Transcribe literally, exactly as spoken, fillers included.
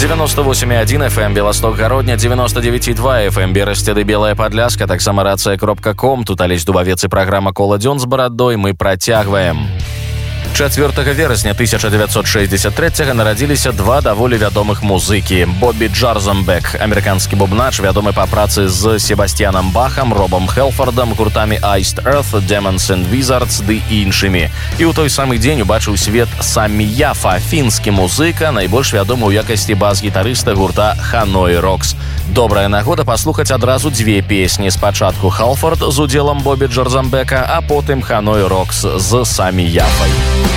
девяносто восемь и один эф эм Белосток Гародня, девяносто девять и два эф эм Берасцеды Белая Падляска, таксама рацыя кропка ком. Тут Алесь Дубавец і праграма «Кола дзён з барадой». Мы працягваем. чацвёртага верасня тысяча девятьсот шестьдесят третьего нарадзіліся два даволі вядомых музыкі. Бобі Джарзамбек, амерыканскі бубнач, вядомы па працы з Себастьянам Бахам, Робом Хелфордам, гуртамі Iced Earth, Demons and Wizards ды іншымі. І ў той самы дзень убачыў свет Самі Яфа, фінскі музыка, найбольш вядомы ў якасці бас-гітарыста гурта Hanoi Rocks. Добрая нагода паслухаць адразу дзве песні. Спачатку Хелфорд з удзелам Бобі Джарзамбека, а потым Hanoi Rocks з Самі Яфай.